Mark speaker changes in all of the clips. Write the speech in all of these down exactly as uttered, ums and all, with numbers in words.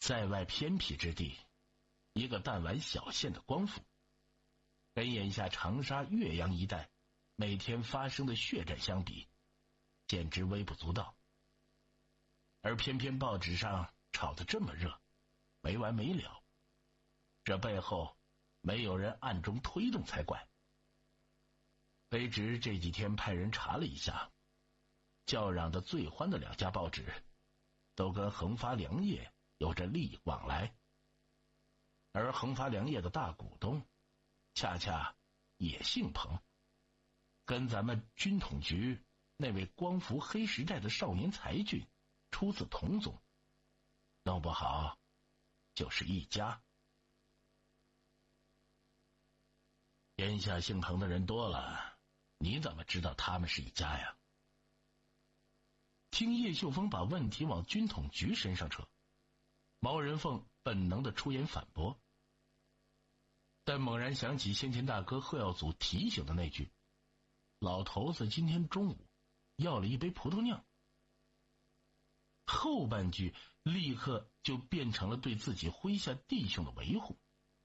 Speaker 1: 在外偏僻之地，一个弹丸小县的光复，跟眼下长沙、岳阳一带每天发生的血战相比，简直微不足道。而偏偏报纸上炒得这么热，没完没了，这背后没有人暗中推动才怪。卑职这几天派人查了一下，叫嚷的最欢的两家报纸都跟恒发良业有着利益往来，而恒发良业的大股东恰恰也姓彭，跟咱们军统局那位光复黑石寨的少年才俊出自同宗，弄不好就是一家。眼下姓彭的人多了，你怎么知道他们是一家呀？听叶秀峰把问题往军统局身上扯，毛人凤本能的出言反驳，但猛然想起先前大哥贺耀祖提醒的那句，老头子今天中午要了一杯葡萄酿，后半句立刻就变成了对自己麾下弟兄的维护。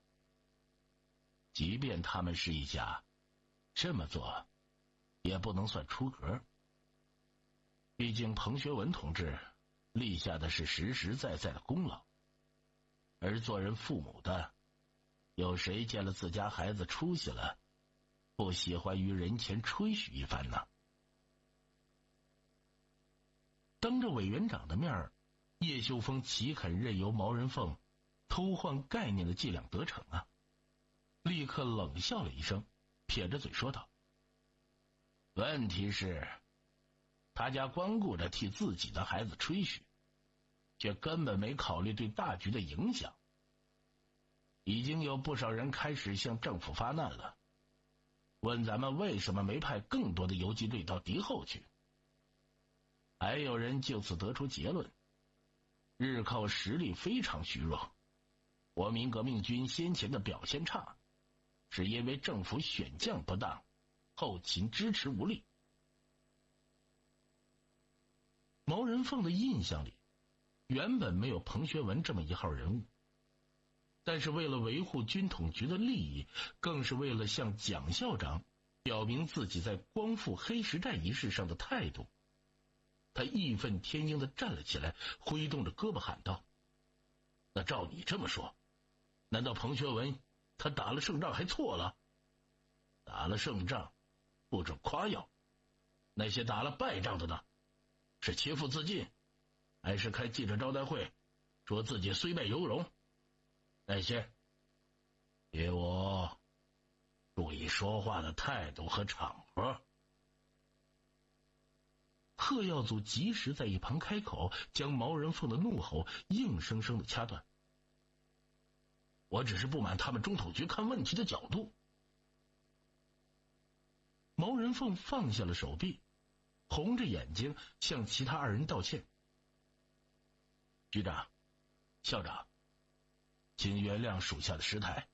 Speaker 1: 即便他们是一家，这么做也不能算出格，毕竟彭学文同志立下的是实实在在的功劳，而做人父母的，有谁见了自家孩子出息了，不喜欢于人前吹嘘一番呢？当着委员长的面，叶秀峰岂肯任由毛人凤偷换概念的伎俩得逞啊？立刻冷笑了一声，撇着嘴说道：问题是他家光顾着替自己的孩子吹嘘，却根本没考虑对大局的影响。已经有不少人开始向政府发难了，问咱们为什么没派更多的游击队到敌后去。还有人就此得出结论，日寇实力非常虚弱，国民革命军先前的表现差，是因为政府选将不当，后勤支持无力。毛人凤的印象里原本没有彭学文这么一号人物，但是为了维护军统局的利益，更是为了向蒋校长表明自己在光复黑石寨一事上的态度，他义愤填膺地站了起来，挥动着胳膊喊道：那照你这么说，难道彭学文他打了胜仗还错了？打了胜仗不准夸耀，那些打了败仗的呢？是切腹自尽，还是开记者招待会说自己虽败犹荣？那些给我注意说话的态度和场合。贺耀祖及时在一旁开口，将毛人凤的怒吼硬生生的掐断。我只是不满他们中统局看问题的角度。毛人凤放下了手臂，红着眼睛向其他二人道歉：局长、校长，请原谅属下的失态。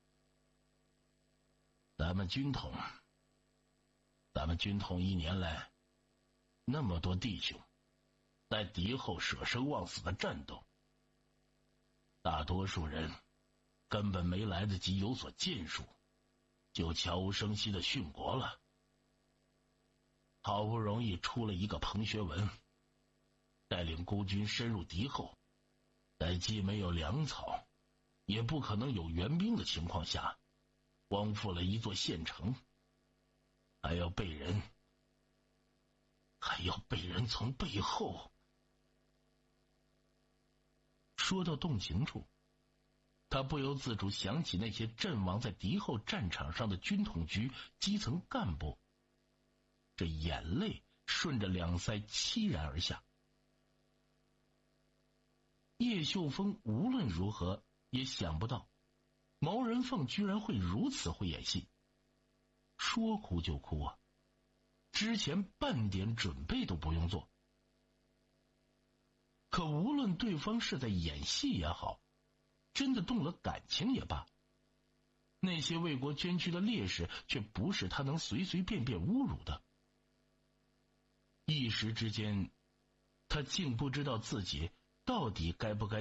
Speaker 1: 咱们军统咱们军统一年来那么多弟兄在敌后舍生忘死的战斗，大多数人根本没来得及有所建树，就悄无声息的殉国了。好不容易出了一个彭学文，带领孤军深入敌后，在既没有粮草也不可能有援兵的情况下，光复了一座县城，还要被人还要被人从背后。说到动情处，他不由自主想起那些阵亡在敌后战场上的军统局基层干部，这眼泪顺着两腮凄然而下。叶秀峰无论如何也想不到毛人凤居然会如此会演戏，说哭就哭啊，之前半点准备都不用做。可无论对方是在演戏也好，真的动了感情也罢，那些为国捐躯的烈士却不是他能随随便便侮辱的。一时之间，他竟不知道自己到底该不该